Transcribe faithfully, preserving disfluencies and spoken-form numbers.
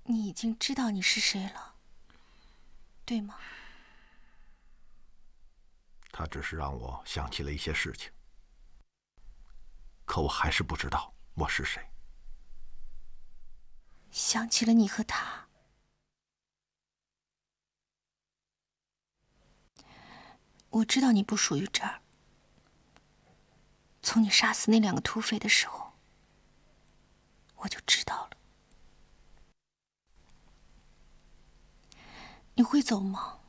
你已经知道你是谁了，对吗？ 他只是让我想起了一些事情，可我还是不知道我是谁。 想起了你和他。我知道你不属于这儿。从你杀死那两个土匪的时候，我就知道了。你会走吗？